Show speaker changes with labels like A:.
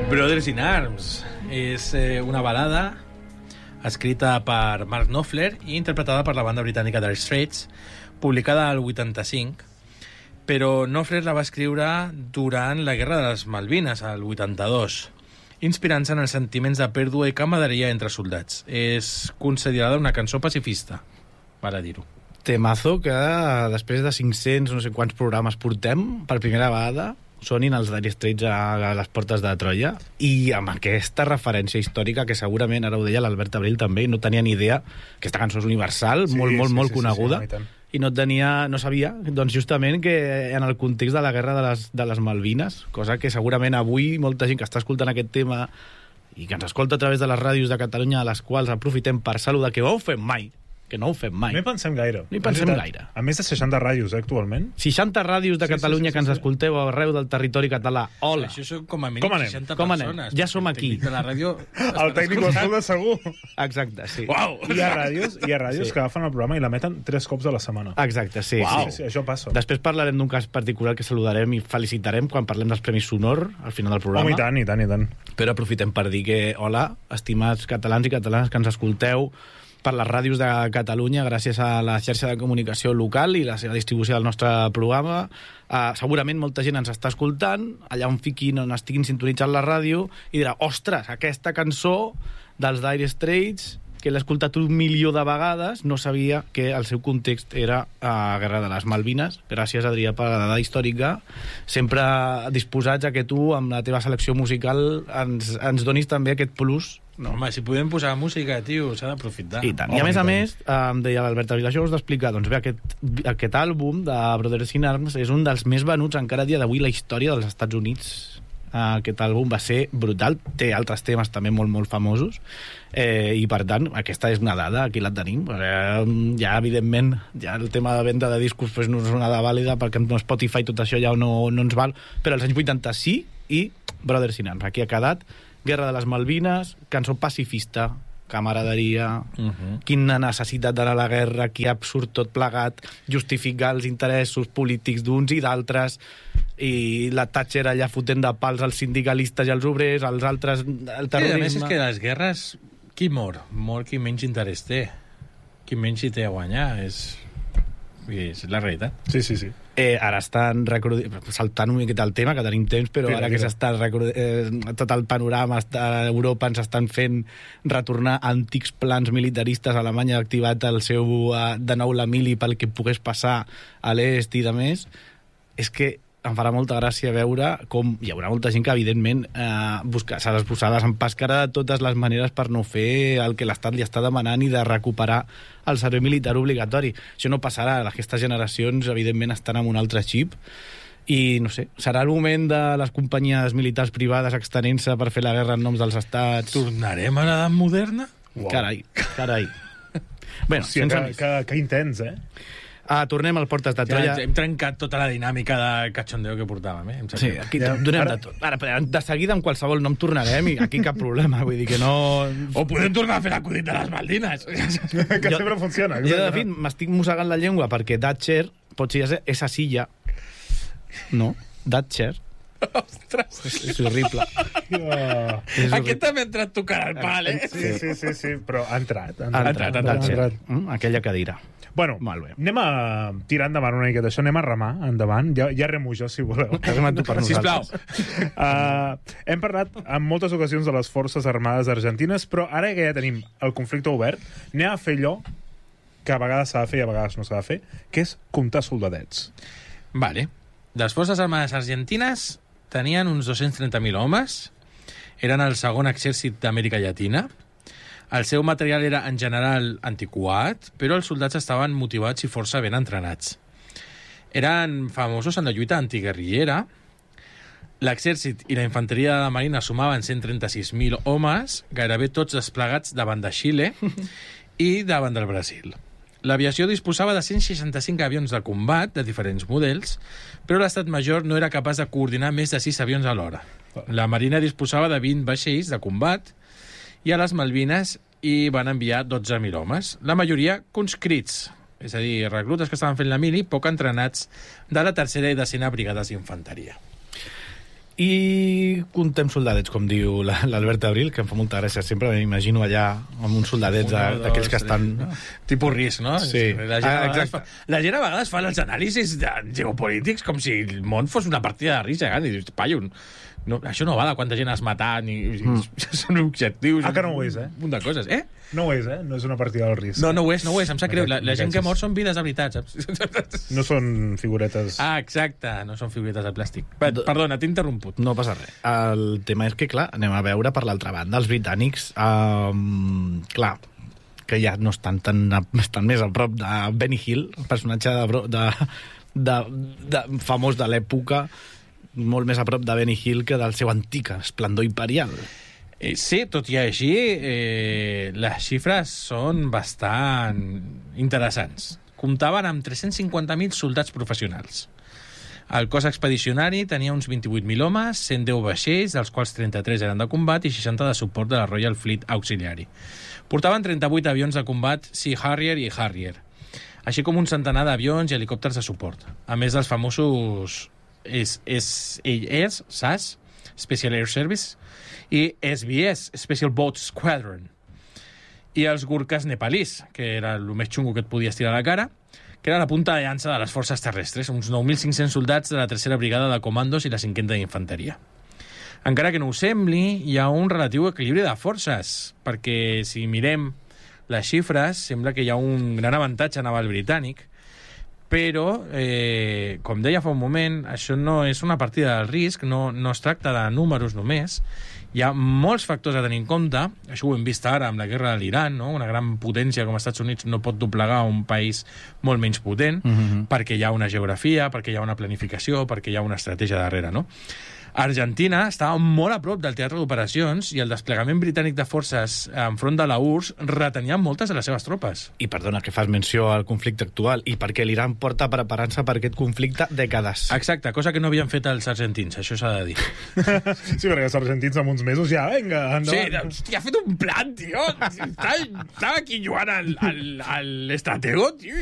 A: Brothers in Arms és una balada escrita per Mark Knopfler i interpretada per la banda britànica Dire Straits, publicada al 85, però Knopfler la va escriure durant la Guerra de les Malvines, al 82, inspirant-se en els sentiments de pèrdua i camaraderia entre soldats. És considerada una cançó pacifista, val a dir-ho.
B: Temazo que després de 500, no sé quants programes portem, per primera vegada sonin els Dire Straits a les portes de Troia, i amb aquesta referència històrica que segurament, ara ho deia l'Albert Abril també, no tenia ni idea, aquesta cançó és universal, molt coneguda, i no sabia, doncs justament que en el context de la guerra de les Malvines, cosa que segurament avui molta gent que està escoltant aquest tema i que ens escolta a través de les ràdios de Catalunya, a les quals aprofitem per saludar, que no ho fem mai. No hi
C: pensem gaire. A més de 60 ràdios, actualment.
B: 60 ràdios de Catalunya que ens escolteu arreu del territori català. Hola.
A: Això són com a mínim 60 persones.
B: Ja som aquí.
A: De la ràdio...
C: El tècnic ho escolta segur.
B: Exacte, sí.
C: Uau! Hi ha ràdios que agafen el programa i la meten 3 cops a la setmana.
B: Exacte, sí.
C: Sí, això passa.
B: Després parlarem d'un cas particular que saludarem i felicitarem quan parlem dels Premis Sonor al final del programa.
C: I tant.
B: Però aprofitem per dir que, hola, estimats catalans i catalanes que ens escolteu per les ràdios de Catalunya, gràcies a la xarxa de comunicació local i la seva distribució del nostre programa. Segurament molta gent ens està escoltant, allà on fiquin, on estiguin sintonitzant la ràdio, i dirà, ostres, aquesta cançó dels Dire Straits, que l'he escoltat 1 milió de vegades, no sabia que el seu context era a Guerra de les Malvines. Gràcies, Adrià, per la dada històrica. Sempre disposats a que tu, amb la teva selecció musical, ens donis també aquest plus.
A: No, home, si podem posar música, tio, s'ha d'aprofitar.
B: I tant. I a més, em deia l'Albert Abril, això us d'explicar, doncs bé, aquest àlbum de Brothers in Arms és un dels més venuts encara a dia d'avui la història dels Estats Units. Aquest àlbum va ser brutal, té altres temes també molt famosos, i per tant aquesta és una dada, aquí la tenim. Ja evidentment el tema de venda de discos pues, no és una dada vàlida perquè no Spotify tot això ja no ens val, però als anys 80 sí, i Brothers in Arms aquí ha quedat. Guerra de les Malvines, cançó pacifista, camaraderia, quina necessitat d'anar a la guerra, qui absurd tot plegat, justificar els interessos polítics d'uns i d'altres, i la Thatcher allà fotent de pals als sindicalistes i als obrers, als altres, el terrorisme...
A: A més, és que les guerres, qui mor? Mor qui menys interès té. Qui menys hi té a guanyar, és la realitat.
C: Sí.
B: Ara estan saltant una miqueta el tema, que tenim temps, però ara que s'està tot el panorama a Europa ens estan fent retornar antics plans militaristes. Alemanya ha activat el seu de nou la mili pel que pogués passar a l'est i de més. És que em farà molta gràcia veure com hi haurà molta gent que, evidentment, s'ha d'esposar desempasscarà de totes les maneres per no fer el que l'Estat li està demanant i de recuperar el servei militar obligatori. Això no passarà. Aquestes generacions, evidentment, estan amb un altre xip i, no sé, serà el moment de les companyies militars privades extenent-se per fer la guerra en noms dels estats.
A: Tornarem a l'edat moderna?
B: Wow. Carai. Bueno,
C: que intens,
B: tornem al Portes de Troia.
A: Hem trencat tota la dinàmica de cachondeo que portàvem,
B: Sí, aquí donem de tot. Ara, de seguida, amb qualsevol nom tornarem i aquí cap problema, vull dir que no...
A: O podem tornar a fer l'acudit de les Malvines.
C: Que sempre funciona.
B: Jo, de fet, m'estic mossegant la llengua perquè Thatcher pot ser esa silla. No, Thatcher.
A: Ostres.
B: És horrible.
A: Aquest també ha entrat tocant al pal,
C: Sí, però ha entrat.
B: Aquella cadira.
C: Bueno, anem a tirar endavant una miqueta d'això, anem a remar endavant, ja remo jo, si voleu.
A: Sisplau.
C: Hem parlat en moltes ocasions de les Forces Armades argentines, però ara que ja tenim el conflicte obert, anem a fer allò que a vegades s'ha de fer i a vegades no s'ha de fer, que és comptar soldadets.
A: Vale. Les Forces Armades argentines tenien uns 230.000 homes, eren el segon exèrcit d'Amèrica Llatina. El seu material era, en general, antiquat, però els soldats estaven motivats i força ben entrenats. Eren famosos en la lluita antiguerrillera. L'exèrcit i la infanteria de la marina sumaven 136.000 homes, gairebé tots desplegats davant de Xile i davant del Brasil. L'aviació disposava de 165 avions de combat de diferents models, però l'Estat Major no era capaç de coordinar més de 6 avions alhora. La marina disposava de 20 vaixells de combat i a les Malvines hi van enviar 12.000 homes, la majoria conscrits, és a dir, reclutes que estaven fent la mili, poc entrenats, de la tercera i decena brigades d'infanteria.
B: I contem soldadets, com diu l'Albert Abril, que em fa molta gràcia. Sempre m'imagino allà amb uns soldadets d'aquells que estan...
A: Tipus risc, no?
B: Sí.
A: La gent a vegades fa els anàlisis geopolítics com si el món fos una partida de risc gegant. I dius, paio, no, això no va de quanta gent has matat, ni són objectius...
C: que no ho és,
A: Un munt de coses,
C: No ho és, no és una partida del risc.
A: No ho és, em sap greu. La gent que mor són vides de veritat, saps?
C: No són figuretes...
A: Exacte, no són figuretes de plàstic. Perdona, t'he interromput.
B: No passa res. El tema és que, clar, anem a veure per l'altra banda. Els britànics, clar, que ja no estan més a prop de Benny Hill, el personatge de famós de l'època, molt més a prop de Benny Hill que del seu antic esplendor imperial.
A: Sí, tot i així, les xifres són bastant interessants. Comptaven amb 350.000 soldats professionals. El cos expedicionari tenia uns 28.000 homes, 110 vaixells, dels quals 33 eren de combat i 60 de suport de la Royal Fleet Auxiliary. Portaven 38 avions de combat Sea Harrier i Harrier, així com un centenar d'avions i helicòpters de suport, a més dels famosos SAS, Special Air Service, i SBS, Special Boat Squadron, i els Gurkhas nepalís, que era el més xungo que et podia estirar la cara, que era la punta de llança de les forces terrestres, uns 9.500 soldats de la tercera brigada de comandos i la 5a d'infanteria. Encara que no ho sembli, hi ha un relatiu equilibri de forces, perquè si mirem les xifres, sembla que hi ha un gran avantatge naval britànic, però, com deia fa un moment, això no és una partida del risc, no es tracta de números només, hi ha molts factors a tenir en compte, això ho hem vist ara amb la guerra de l'Iran, no? Una gran potència com els Estats Units no pot doblegar un país molt menys potent, perquè hi ha una geografia, perquè hi ha una planificació, perquè hi ha una estratègia darrere, no? Argentina estava molt a prop del teatre d'operacions i el desplegament britànic de forces enfront de la URSS retenia moltes de les seves tropes.
B: I perdona que fas menció al conflicte actual i perquè l'Iran porta preparant-se per aquest conflicte dècades.
A: Exacte, cosa que no havien fet els argentins, això s'ha de dir.
C: Sí, perquè els argentins en uns mesos ja, vinga, endavant.
A: Sí, hòstia, ha fet un plan, tio. Estava aquí jugant al estratego, tio.